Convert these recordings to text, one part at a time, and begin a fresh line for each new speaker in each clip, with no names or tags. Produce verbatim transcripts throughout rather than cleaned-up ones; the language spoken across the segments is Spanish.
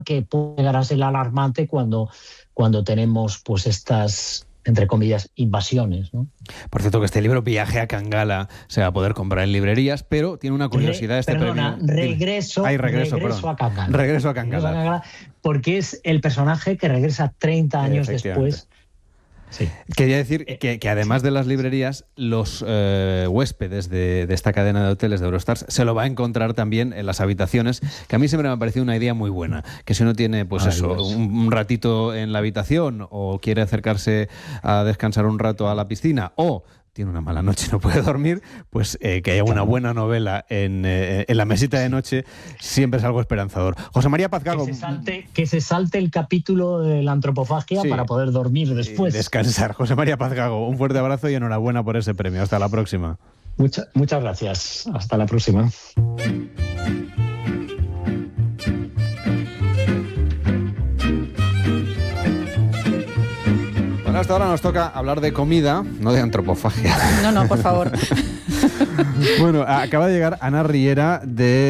que puede llegar a ser alarmante cuando, cuando tenemos pues estas, entre comillas, invasiones, ¿no?
Por cierto, que este libro, Viaje a Kangala, se va a poder comprar en librerías, pero tiene una curiosidad.
Re,
este
perdona,
premio.
regreso,
Ay, regreso,
regreso a Kangala.
Regreso a Kangala.
Regreso a Kangala, porque es el personaje que regresa treinta años después. Sí.
Quería decir que, que además de las librerías, los eh, huéspedes de, de esta cadena de hoteles de Eurostars se lo va a encontrar también en las habitaciones, que a mí siempre me ha parecido una idea muy buena, que si uno tiene pues Ay, eso, un, un ratito en la habitación o quiere acercarse a descansar un rato a la piscina o tiene una mala noche y no puede dormir, pues eh, que haya una buena novela en, eh, en la mesita de noche siempre es algo esperanzador. José María Pazgago.
Que se salte, que se salte el capítulo de la antropofagia, sí, para poder dormir después.
Descansar. José María Pazgago, un fuerte abrazo y enhorabuena por ese premio. Hasta la próxima.
Mucha, muchas gracias. Hasta la próxima.
Bueno, hasta ahora nos toca hablar de comida, no de antropofagia.
No, no, por favor.
Bueno, acaba de llegar Ana Riera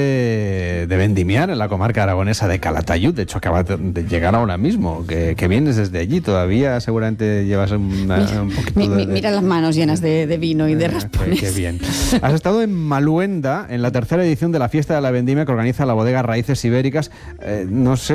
de, de Vendimiar, en la comarca aragonesa de Calatayud. De hecho, acaba de llegar ahora mismo, que, que vienes desde allí. Todavía seguramente llevas una,
mira,
un poquito
mi,
de...
Mira las manos llenas de, de vino y de raspones.
Qué, qué bien. Has estado en Maluenda, en la tercera edición de la Fiesta de la Vendimia que organiza la bodega Raíces Ibéricas. Eh, no sé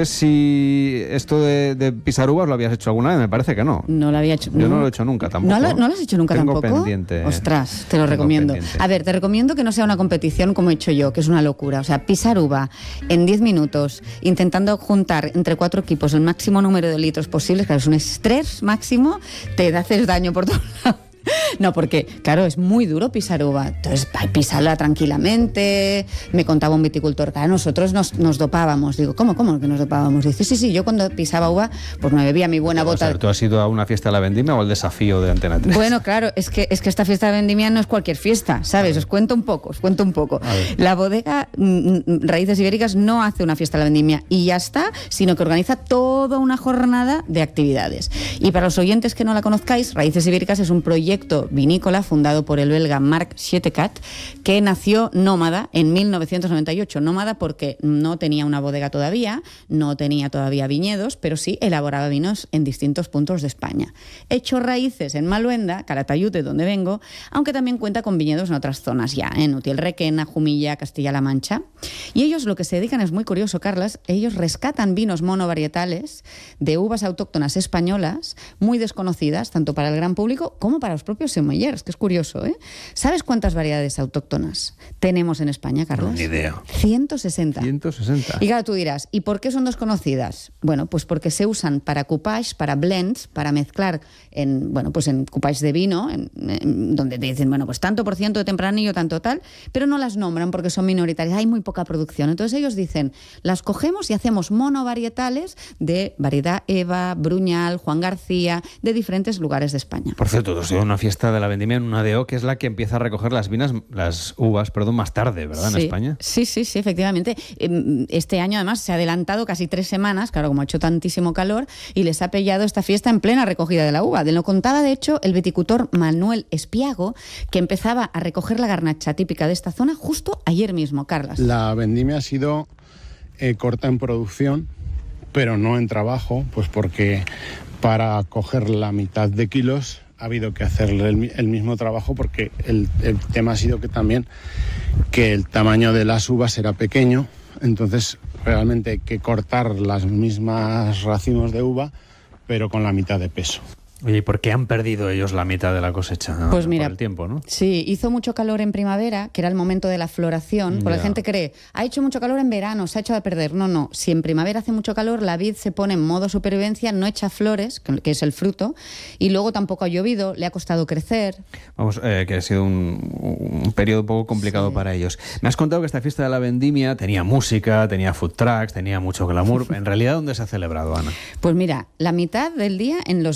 si esto de, de pisar uvas lo habías hecho alguna vez, me parece que no.
No lo había hecho.
Yo no,
no
lo he hecho nunca tampoco.
¿No lo, no lo has hecho nunca
Tengo
tampoco?
pendiente.
Ostras, te lo recomiendo.
Pendiente.
A ver, te recomiendo que no sea una competición como he hecho yo, que es una locura. O sea, pisar uva en diez minutos, intentando juntar entre cuatro equipos el máximo número de litros posibles, claro, es un estrés máximo, te haces daño por todos lados. No, porque, claro, es muy duro pisar uva. Entonces, pisarla tranquilamente. Me contaba un viticultor, claro, nosotros nos, nos dopábamos. Digo, ¿cómo, cómo que nos dopábamos? Dice, sí, sí, yo cuando pisaba uva, pues me bebía mi buena bota.
O sea, ¿tú has ido a una fiesta de la vendimia o al desafío de Antena tres?
Bueno, claro, es que, es que esta fiesta de vendimia no es cualquier fiesta, ¿sabes? Os cuento un poco, os cuento un poco. La bodega mm, Raíces Ibéricas no hace una fiesta de la vendimia y ya está, sino que organiza toda una jornada de actividades. Y para los oyentes que no la conozcáis, Raíces Ibéricas es un proyecto vinícola fundado por el belga Marc Sietecat, que nació nómada en mil novecientos noventa y ocho. Nómada porque no tenía una bodega todavía, no tenía todavía viñedos, pero sí elaboraba vinos en distintos puntos de España. Hecho raíces en Maluenda, Calatayud, de donde vengo, aunque también cuenta con viñedos en otras zonas ya, en Utiel Requena, Jumilla, Castilla-La Mancha. Y ellos lo que se dedican es muy curioso, Carlas, ellos rescatan vinos monovarietales de uvas autóctonas españolas, muy desconocidas, tanto para el gran público como para los propios sommeliers, que es curioso, ¿eh? ¿Sabes cuántas variedades autóctonas tenemos en España, Carlos?
No, ni idea.
ciento sesenta.
ciento sesenta.
Y claro, tú dirás, ¿y por qué son desconocidas? Bueno, pues porque se usan para coupage, para blends, para mezclar en, bueno, pues en coupage de vino, en, en, donde te dicen, bueno, pues tanto por ciento de tempranillo, tanto tal, pero no las nombran porque son minoritarias, hay muy poca producción. Entonces ellos dicen, las cogemos y hacemos monovarietales de variedad Eva, Bruñal, Juan García, de diferentes lugares de España.
Por cierto, os una fiesta de la vendimia en una D O, que es la que empieza a recoger las vinas, las uvas, perdón, más tarde, ¿verdad?
Sí,
en España.
Sí, sí, sí, efectivamente. Este año además se ha adelantado casi tres semanas, claro, como ha hecho tantísimo calor, y les ha pillado esta fiesta en plena recogida de la uva. De lo contaba, de hecho, el viticultor Manuel Espiago, que empezaba a recoger la garnacha típica de esta zona justo ayer mismo, Carlas.
La vendimia ha sido eh, corta en producción, pero no en trabajo, pues porque para coger la mitad de kilos ha habido que hacerle el, el mismo trabajo porque el, el tema ha sido que también que el tamaño de las uvas era pequeño, entonces realmente hay que cortar las mismas racimos de uva, pero con la mitad de peso.
Oye, ¿y por qué han perdido ellos la mitad de la cosecha? ¿No?
Pues mira,
por el tiempo, ¿no?
Sí, hizo mucho calor en primavera, que era el momento de la floración, porque yeah. la gente cree, ha hecho mucho calor en verano, se ha hecho a perder. No, no, si en primavera hace mucho calor, la vid se pone en modo supervivencia, no echa flores, que es el fruto, y luego tampoco ha llovido, le ha costado crecer.
Vamos, eh, que ha sido un, un periodo un poco complicado sí. para ellos. Me has contado que esta fiesta de la vendimia tenía música, tenía food trucks, tenía mucho glamour. En realidad, ¿dónde se ha celebrado, Ana?
Pues mira, la mitad del día en los viñedos.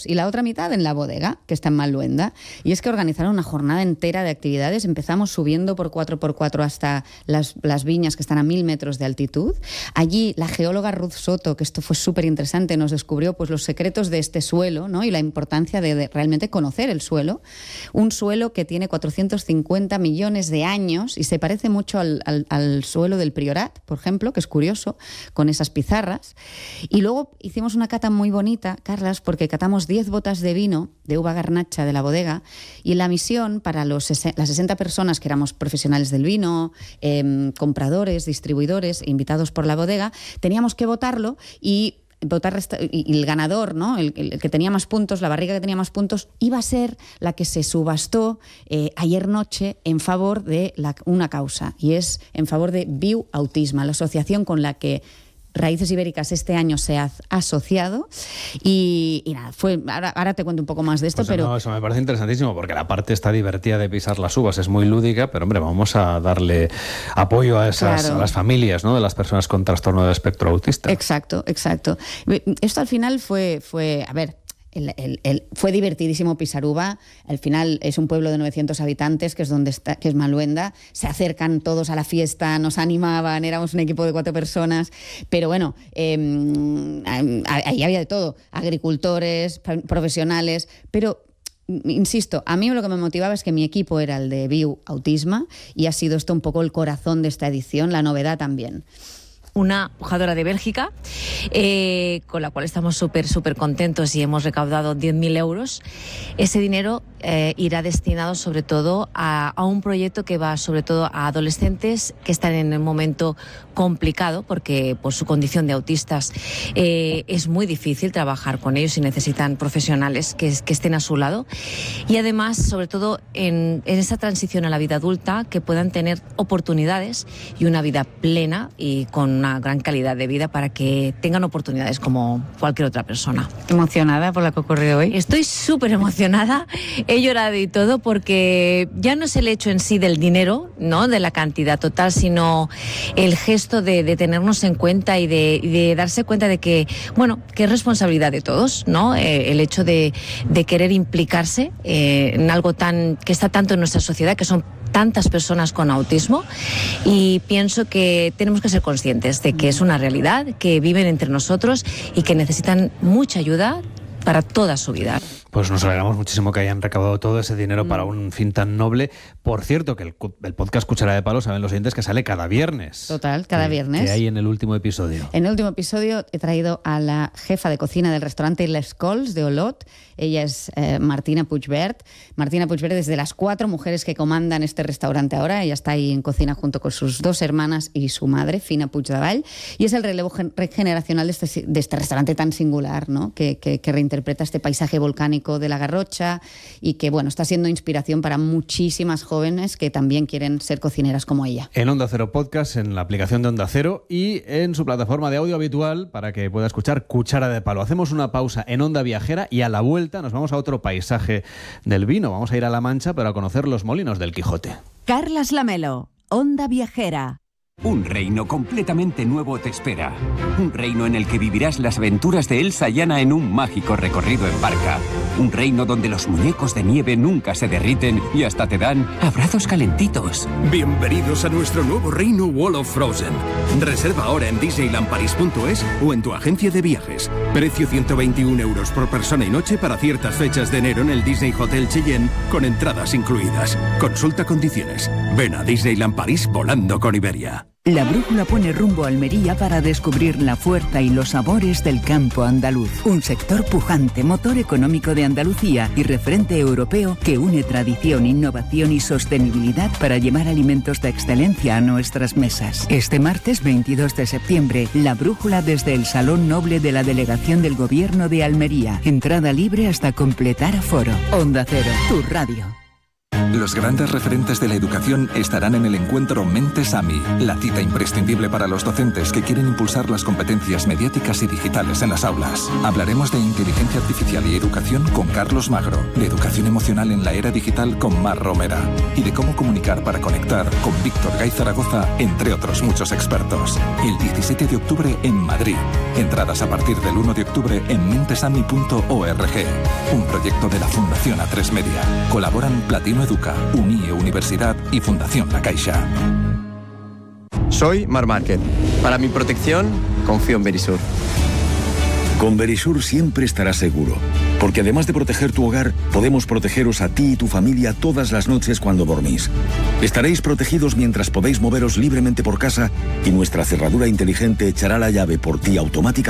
todos. Y la otra mitad en la bodega, que está en Malluenda. Y es que organizaron una jornada entera de actividades. Empezamos subiendo por cuatro por cuatro hasta las, las viñas que están a mil metros de altitud. Allí la geóloga Ruth Soto, que esto fue súper interesante, nos descubrió pues, los secretos de este suelo, ¿no? Y la importancia de, de realmente conocer el suelo. Un suelo que tiene cuatrocientos cincuenta millones de años y se parece mucho al, al, al suelo del Priorat, por ejemplo, que es curioso, con esas pizarras. Y luego hicimos una cata muy bonita, Carlas, porque catamos diez botas de vino de uva garnacha de la bodega, y la misión para los, las sesenta personas que éramos profesionales del vino, eh, compradores, distribuidores, invitados por la bodega, teníamos que votarlo y votar y el ganador, ¿no? el, el que tenía más puntos, la barriga que tenía más puntos, iba a ser la que se subastó eh, ayer noche en favor de la, una causa, y es en favor de Viu Autisma, la asociación con la que Raíces Ibéricas este año se ha asociado. Y, y nada, fue, ahora, ahora te cuento un poco más de esto.
Pues
pero
no, eso me parece interesantísimo, porque la parte está divertida de pisar las uvas, es muy lúdica, pero hombre, vamos a darle apoyo a esas
claro.
a las familias, ¿no? De las personas con trastorno de espectro autista.
Exacto, exacto. Esto al final fue, fue a ver, El, el, el, fue divertidísimo pisar uva. Al final es un pueblo de novecientos habitantes, que es donde está, que es Malluenda. Se acercan todos a la fiesta, nos animaban, éramos un equipo de cuatro personas. Pero bueno, eh, ahí había de todo, agricultores, profesionales, pero insisto, a mí lo que me motivaba es que mi equipo era el de Viu Autisma, y ha sido esto un poco el corazón de esta edición, la novedad también.
Una pujadora de Bélgica, eh, con la cual estamos súper, súper contentos y hemos recaudado diez mil euros. Ese dinero eh, irá destinado sobre todo a, a un proyecto que va sobre todo a adolescentes que están en un momento complicado, porque por su condición de autistas eh, es muy difícil trabajar con ellos y necesitan profesionales que, que estén a su lado. Y además, sobre todo en, en esa transición a la vida adulta, que puedan tener oportunidades y una vida plena y con una gran calidad de vida, para que tengan oportunidades como cualquier otra persona.
¿Emocionada por lo que ha ocurrido hoy?
Estoy súper emocionada, he llorado y todo, porque ya no es el hecho en sí del dinero, ¿no? De la cantidad total, sino el gesto de, de tenernos en cuenta y de, de darse cuenta de que, bueno, que es responsabilidad de todos, ¿no? Eh, el hecho de, de querer implicarse eh, en algo tan que está tanto en nuestra sociedad, que son tantas personas con autismo, y pienso que tenemos que ser conscientes de que es una realidad, que viven entre nosotros y que necesitan mucha ayuda para toda su vida.
Pues nos alegramos muchísimo que hayan recaudado todo ese dinero mm. para un fin tan noble. Por cierto, que el, el podcast Cuchara de Palo, saben los oyentes, que sale cada viernes.
Total, cada
que,
viernes.
Que hay en el último episodio.
En el último episodio he traído a la jefa de cocina del restaurante Les Cols de Olot. Ella es eh, Martina Puigvert. Martina Puigvert es de las cuatro mujeres que comandan este restaurante ahora. Ella está ahí en cocina junto con sus dos hermanas y su madre, Fina Puigdevall. Y es el relevo gen- generacional de este, de este restaurante tan singular, ¿no? que, que, que reinterpreta este paisaje volcánico de la Garrocha, y que bueno, está siendo inspiración para muchísimas jóvenes que también quieren ser cocineras como ella.
En Onda Cero Podcast, en la aplicación de Onda Cero y en su plataforma de audio habitual, para que pueda escuchar Cuchara de Palo. Hacemos una pausa en Onda Viajera y a la vuelta nos vamos a otro paisaje del vino. Vamos a ir a La Mancha para conocer los molinos del Quijote.
Carlas Lamelo, Onda Viajera.
Un reino completamente nuevo te espera. Un reino en el que vivirás las aventuras de Elsa y Anna en un mágico recorrido en barca. Un reino donde los muñecos de nieve nunca se derriten y hasta te dan abrazos calentitos.
Bienvenidos a nuestro nuevo reino Wall of Frozen. Reserva ahora en disneyland paris punto es o en tu agencia de viajes. Precio ciento veintiún euros por persona y noche para ciertas fechas de enero en el Disney Hotel Cheyenne, con entradas incluidas. Consulta condiciones. Ven a Disneyland París volando con Iberia.
La brújula pone rumbo a Almería para descubrir la fuerza y los sabores del campo andaluz. Un sector pujante, motor económico de Andalucía y referente europeo que une tradición, innovación y sostenibilidad para llevar alimentos de excelencia a nuestras mesas. Este martes veintidós de septiembre, la brújula desde el Salón Noble de la Delegación del Gobierno de Almería. Entrada libre hasta completar aforo. Onda Cero, tu radio.
Los grandes referentes de la educación estarán en el encuentro Mentes AMI, la cita imprescindible para los docentes que quieren impulsar las competencias mediáticas y digitales en las aulas. Hablaremos de inteligencia artificial y educación con Carlos Magro, de educación emocional en la era digital con Mar Romera y de cómo comunicar para conectar con Víctor Gay Zaragoza, entre otros muchos expertos. El diecisiete de octubre en Madrid. Entradas a partir del uno de octubre en mentesami punto org. Un proyecto de la Fundación A tres Media. Colaboran Platino Educa, Unie Universidad y Fundación La Caixa.
Soy Mar Márquez. Para mi protección, confío en Verisur.
Con Verisur siempre estarás seguro, porque además de proteger tu hogar, podemos protegeros a ti y tu familia todas las noches cuando dormís. Estaréis protegidos mientras podéis moveros libremente por casa y nuestra cerradura inteligente echará la llave por ti automáticamente